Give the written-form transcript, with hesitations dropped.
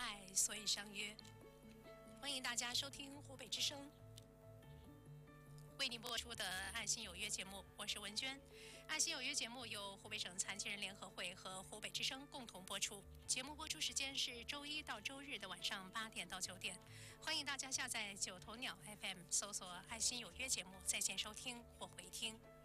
爱，所以相约。欢迎大家收听湖北之声为您播出的《爱心有约》节目，我是文娟。《爱心有约》节目由湖北省残疾人联合会和湖北之声共同播出。节目播出时间是周一到周日的晚上8点到9点。欢迎大家下载九头鸟 FM， 搜索《爱心有约》节目，在线收听或回听。